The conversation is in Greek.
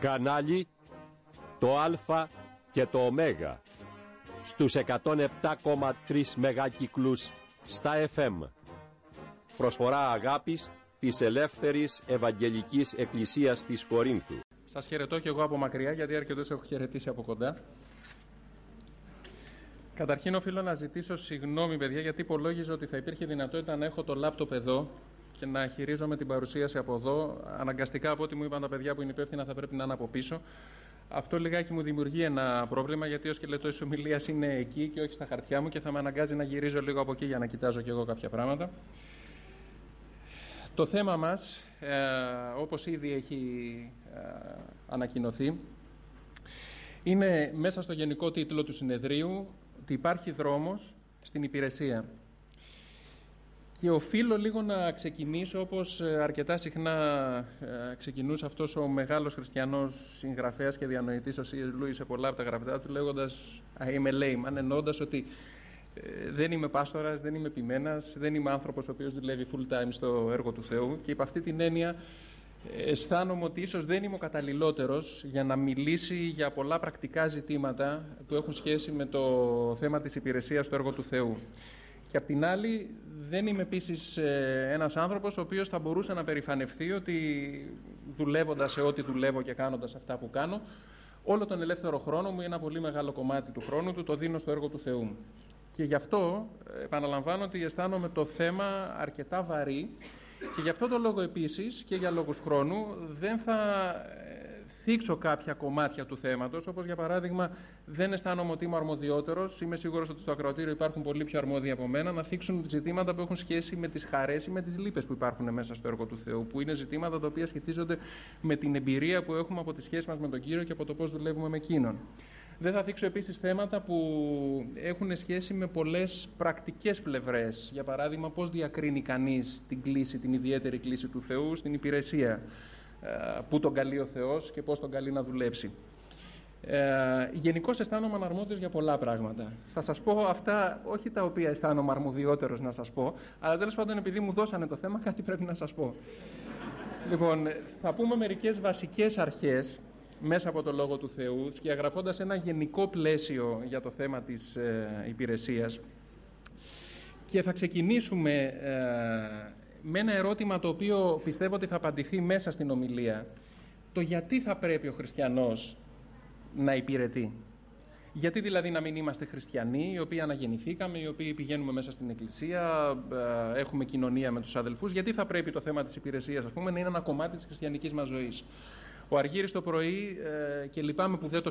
Κανάλι το Α και το Ω στους 107,3 μεγάκυκλους στα FM. Προσφορά αγάπης της Ελεύθερης Ευαγγελικής Εκκλησίας της Κορίνθου. Σας χαιρετώ και εγώ από μακριά, γιατί αρκετούς έχω χαιρετήσει από κοντά. Καταρχήν οφείλω να ζητήσω συγγνώμη, παιδιά, γιατί υπολόγιζα ότι θα υπήρχε δυνατότητα να έχω το λάπτοπ εδώ και να χειρίζομαι την παρουσίαση από εδώ. Αναγκαστικά, από ό,τι μου είπαν τα παιδιά που είναι υπεύθυνα, θα πρέπει να είναι από πίσω. Αυτό λιγάκι μου δημιουργεί ένα πρόβλημα, γιατί ο σκελετός της ομιλίας είναι εκεί και όχι στα χαρτιά μου και θα με αναγκάζει να γυρίζω λίγο από εκεί για να κοιτάζω κι εγώ κάποια πράγματα. Το θέμα μας, όπως ήδη έχει ανακοινωθεί, είναι μέσα στο γενικό τίτλο του συνεδρίου ότι υπάρχει δρόμος στην υπηρεσία. Και οφείλω λίγο να ξεκινήσω όπως αρκετά συχνά ξεκινούσε αυτός ο μεγάλος χριστιανός συγγραφέας και διανοητής, ο C.S. Lewis, σε πολλά από τα γραφτά του, λέγοντας «I am a layman», εννοώντας ότι δεν είμαι πάστορας, δεν είμαι ποιμένας, δεν είμαι άνθρωπος ο οποίος δουλεύει full time στο έργο του Θεού, και υπ' αυτή την έννοια αισθάνομαι ότι ίσως δεν είμαι ο καταλληλότερος για να μιλήσει για πολλά πρακτικά ζητήματα που έχουν σχέση με το θέμα της υπηρεσίας στο έργο του Θεού. Και απ' την άλλη δεν είμαι επίσης ένας άνθρωπος ο οποίος θα μπορούσε να περηφανευτεί ότι δουλεύοντας σε ό,τι δουλεύω και κάνοντας αυτά που κάνω, όλο τον ελεύθερο χρόνο μου, ένα πολύ μεγάλο κομμάτι του χρόνου του, το δίνω στο έργο του Θεού. Και γι' αυτό επαναλαμβάνω ότι αισθάνομαι το θέμα αρκετά βαρύ, και γι' αυτό το λόγο επίσης και για λόγους χρόνου δεν θα θίξω κάποια κομμάτια του θέματος, όπως για παράδειγμα δεν αισθάνομαι ότι είμαι αρμοδιότερος, είμαι σίγουρος ότι στο ακροατήριο υπάρχουν πολύ πιο αρμόδιοι από μένα, να θίξουν ζητήματα που έχουν σχέση με τις χαρές ή με τις λύπες που υπάρχουν μέσα στο έργο του Θεού, που είναι ζητήματα τα οποία σχετίζονται με την εμπειρία που έχουμε από τη σχέση μας με τον Κύριο και από το πώς δουλεύουμε με Εκείνον. Δεν θα θίξω επίσης θέματα που έχουν σχέση με πολλές πρακτικές πλευρές. Για παράδειγμα, πώς διακρίνει κανείς την κλίση, την ιδιαίτερη κλίση του Θεού στην υπηρεσία, που τον καλεί ο Θεός και πώς τον καλεί να δουλέψει. Γενικώς αισθάνομαι αναρμόδιος για πολλά πράγματα. Θα σας πω αυτά, όχι τα οποία αισθάνομαι αρμοδιότερος να σας πω, αλλά τέλος πάντων επειδή μου δώσανε το θέμα, κάτι πρέπει να σας πω. Λοιπόν, θα πούμε μερικές βασικές αρχές μέσα από το Λόγο του Θεού, σκιαγραφώντας ένα γενικό πλαίσιο για το θέμα της υπηρεσίας. Και θα ξεκινήσουμε με ένα ερώτημα το οποίο πιστεύω ότι θα απαντηθεί μέσα στην ομιλία. Το γιατί θα πρέπει ο χριστιανός να υπηρετεί. Γιατί δηλαδή να μην είμαστε χριστιανοί, οι οποίοι αναγεννηθήκαμε, οι οποίοι πηγαίνουμε μέσα στην εκκλησία, έχουμε κοινωνία με τους αδελφούς, γιατί θα πρέπει το θέμα της υπηρεσίας, ας πούμε, να είναι ένα κομμάτι της χριστιανικής μας ζωής. Ο Αργύρης το πρωί, και λυπάμαι που δεν το